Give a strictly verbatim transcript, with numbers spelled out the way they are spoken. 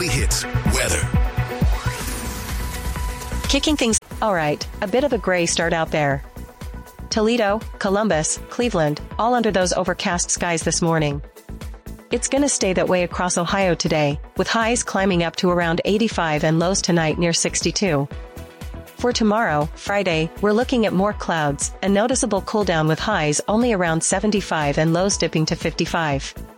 Daily Hits weather. Kicking things. All right, a bit of a gray start out there. Toledo, Columbus, Cleveland, all under those overcast skies this morning. It's gonna stay that way across Ohio today, with highs climbing up to around eighty-five and lows tonight near sixty-two. For tomorrow, Friday, we're looking at more clouds, a noticeable cool down with highs only around seventy-five and lows dipping to fifty-five.